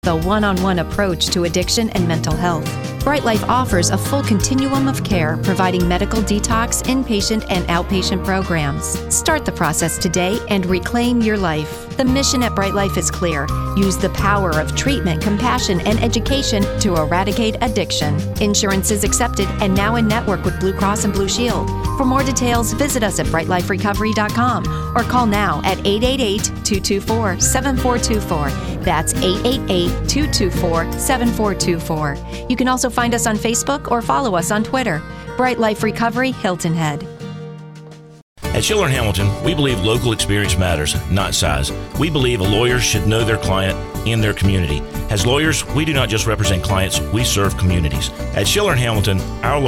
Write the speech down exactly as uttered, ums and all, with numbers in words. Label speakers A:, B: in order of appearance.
A: The one-on-one approach to addiction and mental health. Bright Life offers a full continuum of care, providing medical detox, inpatient, and outpatient programs. Start the process today and reclaim your life. The mission at Bright Life is clear. Use the power of treatment, compassion, and education to eradicate addiction. Insurance is accepted and now in network with Blue Cross and Blue Shield. For more details, visit us at bright life recovery dot com or call now at eight eight eight, two two four, seven four two four. That's eight eight eight, two two four, seven four two four. You can also find us on Facebook or follow us on Twitter. Bright Life Recovery, Hilton Head.
B: At Schiller and Hamilton, we believe local experience matters, not size. We believe a lawyer should know their client in their community. As lawyers, we do not just represent clients, we serve communities. At Schiller and Hamilton, our